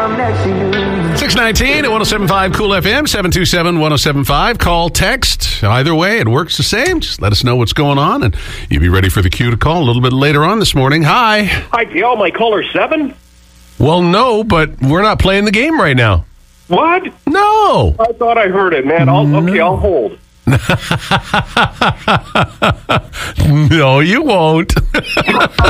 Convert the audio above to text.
I'm next to you. 619 at 107.5 Cool FM, 727-1075. Call, text. Either way, it works the same. Just let us know what's going on, and you'll be ready for the cue to call a little bit later on this morning. Hi. Hi, Gail. My caller 7? Well, no, but we're not playing the game right now. What? No. I thought I heard it, man. Okay, I'll hold. No, you won't.